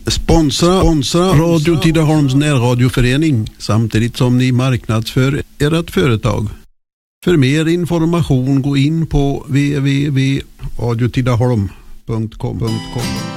Sponsra Radio Tidaholms närradioförening samtidigt som ni marknadsför ert företag. För mer information gå in på www.radiotidaholm.com.